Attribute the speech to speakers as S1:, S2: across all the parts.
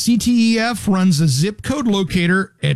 S1: CTEF runs a zip code locator at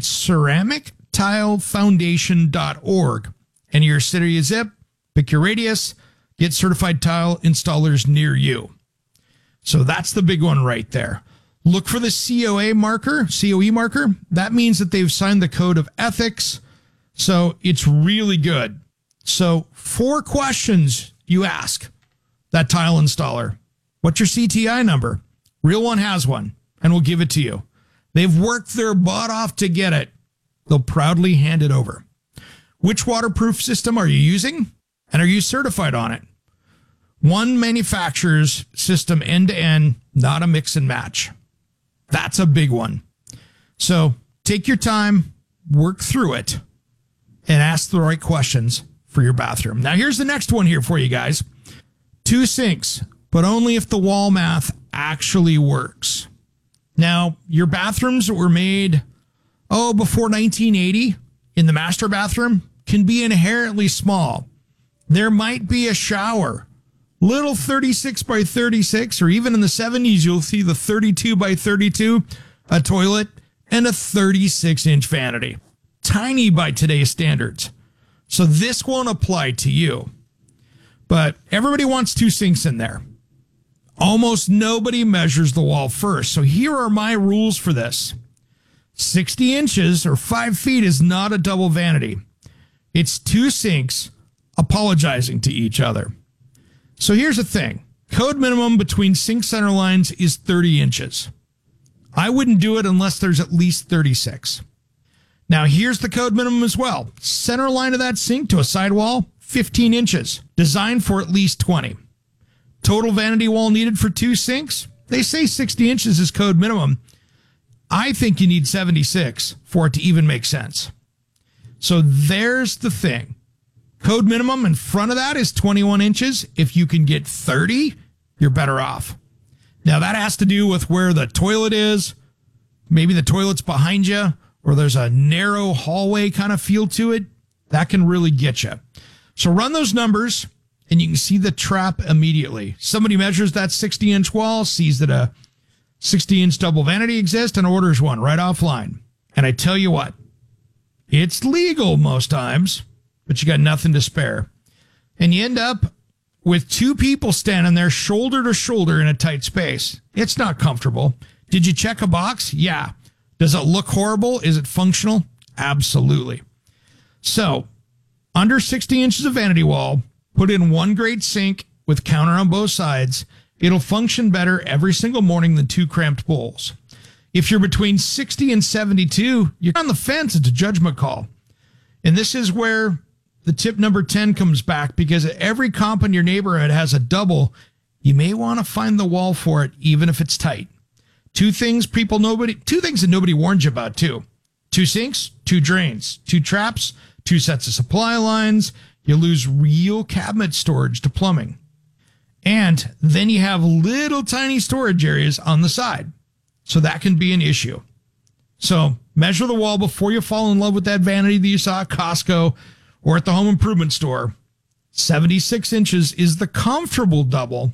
S1: ceramictilefoundation.org. Enter your city of zip, pick your radius, get certified tile installers near you. So that's the big one right there. Look for the COE marker. That means that they've signed the code of ethics. So it's really good. So 4 questions you ask that tile installer. What's your CTI number? Real One has one, and we'll give it to you. They've worked their butt off to get it. They'll proudly hand it over. Which waterproof system are you using? And are you certified on it? One manufacturer's system end-to-end, not a mix and match. That's a big one. So take your time, work through it, and ask the right questions for your bathroom. Now, here's the next one here for you guys. 2 sinks, but only if the wall math actually works. Now, your bathrooms that were made, before 1980 in the master bathroom can be inherently small. There might be a shower, little 36 by 36, or even in the 70s, you'll see the 32 by 32, a toilet, and a 36-inch vanity. Tiny by today's standards. So this won't apply to you. But everybody wants 2 sinks in there. Almost nobody measures the wall first. So here are my rules for this. 60 inches or 5 feet is not a double vanity. It's 2 sinks apologizing to each other. So here's the thing. Code minimum between sink center lines is 30 inches. I wouldn't do it unless there's at least 36. Now here's the code minimum as well. Center line of that sink to a sidewall, 15 inches. Designed for at least 20. Total vanity wall needed for 2 sinks? They say 60 inches is code minimum. I think you need 76 for it to even make sense. So there's the thing. Code minimum in front of that is 21 inches. If you can get 30, you're better off. Now that has to do with where the toilet is. Maybe the toilet's behind you, or there's a narrow hallway kind of feel to it. That can really get you. So run those numbers, and you can see the trap immediately. Somebody measures that 60-inch wall, sees that a 60-inch double vanity exists, and orders one right offline. And I tell you what, it's legal most times, but you got nothing to spare. And you end up with 2 people standing there shoulder to shoulder in a tight space. It's not comfortable. Did you check a box? Yeah. Does it look horrible? Is it functional? Absolutely. So, under 60 inches of vanity wall, put in 1 grade sink with counter on both sides. It'll function better every single morning than 2 cramped bowls. If you're between 60 and 72, you're on the fence. It's a judgment call. And this is where the tip number 10 comes back, because every comp in your neighborhood has a double. You may want to find the wall for it, even if it's tight. 2 things that nobody warned you about too. 2 sinks, 2 drains, 2 traps, 2 sets of supply lines. You lose real cabinet storage to plumbing. And then you have little tiny storage areas on the side. So that can be an issue. So measure the wall before you fall in love with that vanity that you saw at Costco or at the home improvement store. 76 inches is the comfortable double.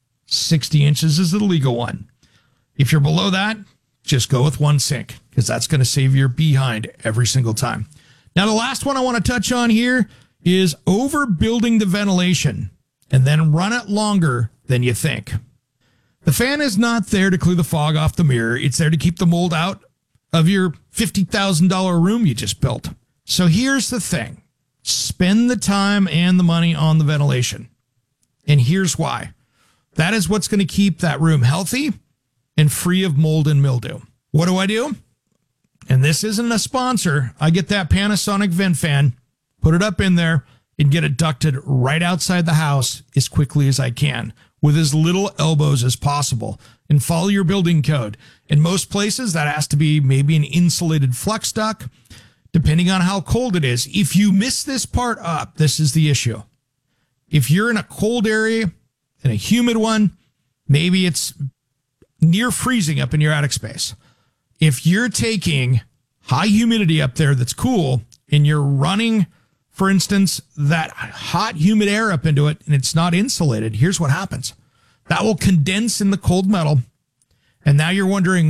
S1: 60 inches is the legal one. If you're below that, just go with 1 sink, because that's going to save your behind every single time. Now, the last one I want to touch on here is overbuilding the ventilation and then run it longer than you think. The fan is not there to clear the fog off the mirror. It's there to keep the mold out of your $50,000 room you just built. So here's the thing. Spend the time and the money on the ventilation. And here's why. That is what's going to keep that room healthy and free of mold and mildew. What do? And this isn't a sponsor. I get that Panasonic vent fan, put it up in there, and get it ducted right outside the house as quickly as I can, with as little elbows as possible, and follow your building code. In most places, that has to be maybe an insulated flex duct, depending on how cold it is. If you miss this part up, this is the issue. If you're in a cold area, in a humid one, maybe it's near freezing up in your attic space. If you're taking high humidity up there that's cool, and you're running, for instance, that hot, humid air up into it, and it's not insulated, here's what happens. That will condense in the cold metal, and now you're wondering,